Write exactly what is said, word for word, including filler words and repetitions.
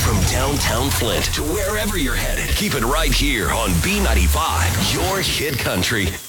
From downtown Flint to wherever you're headed, keep it right here on B ninety-five, your hit country.